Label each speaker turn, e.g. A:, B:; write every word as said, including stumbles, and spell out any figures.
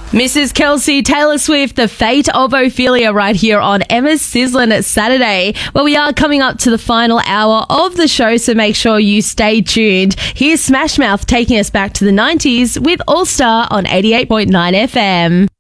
A: Missus Kelsey, Taylor Swift, The Fate of Ophelia, right here on Emma's Sizzlin' at Saturday. Well, we are coming up to the final hour of the show, so make sure you stay tuned. Here's Smash Mouth taking us back to the nineties with All Star on eighty-eight point nine F M.